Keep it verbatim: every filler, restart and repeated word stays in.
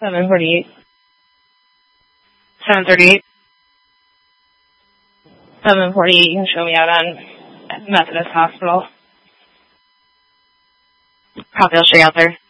seven forty-eight. seven thirty-eight. seven forty-eight, you can show me out on Methodist Hospital. Copy, I'll show you out there.